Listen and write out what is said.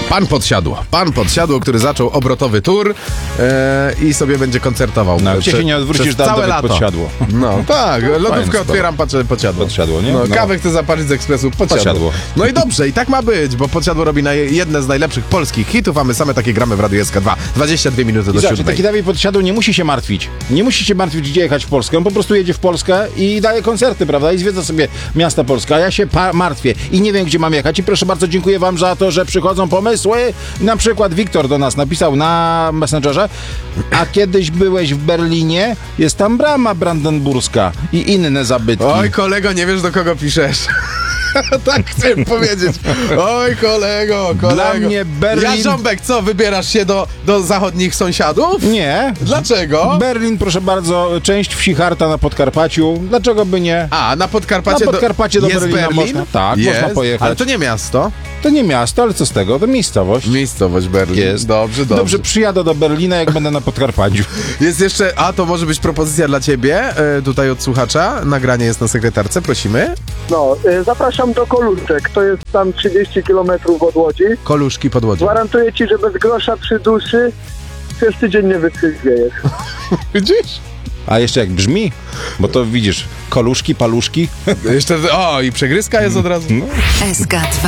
Pan Podsiadło, który zaczął obrotowy tour i sobie będzie koncertował. No, gdzie się nie odwrócisz, całe lato. Podsiadło. No tak, lodówkę otwieram, patrzę Podsiadło. Podsiadło, nie? No, No. kawę chcę zapalić z ekspresu, Podsiadło. No i dobrze, i tak ma być, bo Podsiadło robi jedne z najlepszych polskich hitów, a my same takie gramy w Radiu SK2. 22 minuty do 7. Taki Dawid Podsiadło nie musi się martwić. Nie musi się martwić, gdzie jechać w Polskę. On po prostu jedzie w Polskę i daje koncerty, prawda? I zwiedza sobie miasta Polska. A ja się martwię i nie wiem, gdzie mam jechać. I proszę bardzo, dziękuję wam za to, że przychodzą pomysły. Na przykład Wiktor do nas napisał na Messengerze: a kiedyś byłeś w Berlinie? Jest tam brama brandenburska i inne zabytki. Oj, kolego, nie wiesz, do kogo piszesz. Tak chcę powiedzieć. Oj, kolego. Dla mnie Berlin... Ja, Ząbek, co, wybierasz się do zachodnich sąsiadów? Nie. Dlaczego? Berlin, proszę bardzo, część wsi Harta na Podkarpaciu. Dlaczego by nie? A, na Podkarpacie, Na Podkarpacie do jest Berlina Berlin? można. Tak, jest, można pojechać. Ale to nie miasto. To nie miasto, ale co z tego? To miejscowość. Miejscowość Berlin. Jest. Dobrze. Dobrze, przyjadę do Berlina, jak będę na Podkarpaciu. Jest jeszcze, to może być propozycja dla ciebie, tutaj od słuchacza. Nagranie jest na sekretarce, prosimy. No, zapraszam do Koluszek, to jest tam 30 km od Łodzi. Koluszki pod Łodzią. Gwarantuję ci, że bez grosza przy duszy przez tydzień nie wytrzeźwiejesz. Widzisz? A jeszcze jak brzmi, bo to widzisz, koluszki, paluszki. Jeszcze, i przegryzka jest od razu. SK2